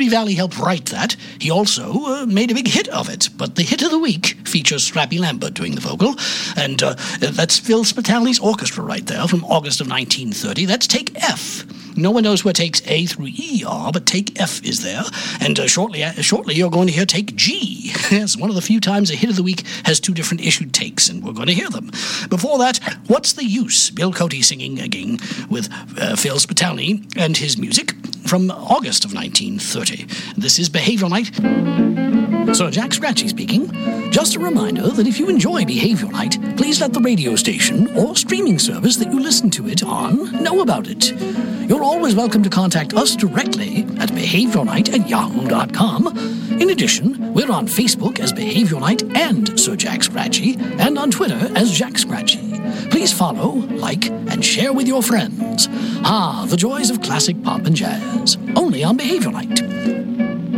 Country Valley helped write that. He also made a big hit of it. But the hit of the week features Scrappy Lambert doing the vocal. And that's Phil Spitalny's orchestra right there from August of 1930. That's Take F. No one knows where takes A through E are, but Take F is there. And shortly you're going to hear Take G. Yes, one of the few times a hit of the week has two different issued takes, and we're going to hear them. Before that, What's the Use? Bill Coty singing again with Phil Spitalny and his music from August of 1930. This is Behavior Night. Sir Jack Scratchy speaking. Just a reminder that if you enjoy Behavior Night, please let the radio station or streaming service that you listen to it on know about it. You're always welcome to contact us directly at behaviornight@yahoo.com. In addition, we're on Facebook as Behavior Night and Sir Jack Scratchy, and on Twitter as Jack Scratchy. Please follow, like, and share with your friends. The joys of classic pop and jazz. Only on Behavior Night.